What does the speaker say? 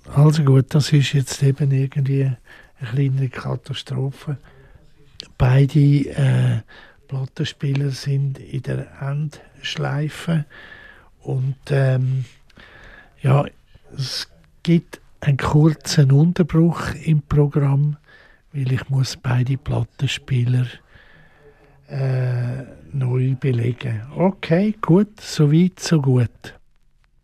Also gut, das ist jetzt eben irgendwie eine kleine Katastrophe. Beide Plattenspieler sind in der Endschleife und ja, es gibt einen kurzen Unterbruch im Programm, weil ich muss beide Plattenspieler neu belegen. Okay, gut, so weit, so gut.